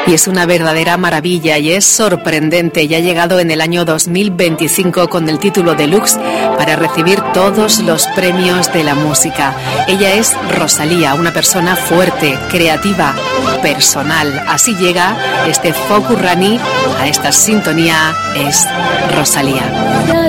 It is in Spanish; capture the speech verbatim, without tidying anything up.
Y es una verdadera maravilla y es sorprendente. Y ha llegado en el año dos mil veinticinco con el título Deluxe para recibir todos los premios de la música. Ella es Rosalía, una persona fuerte, creativa, personal. Así llega este Focus Rani a esta sintonía, es Rosalía.